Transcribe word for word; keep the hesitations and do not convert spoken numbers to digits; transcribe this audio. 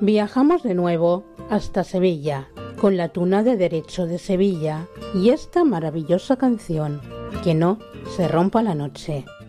Viajamos de nuevo hasta Sevilla, con la Tuna de Derecho de Sevilla y esta maravillosa canción, Que no se rompa la noche.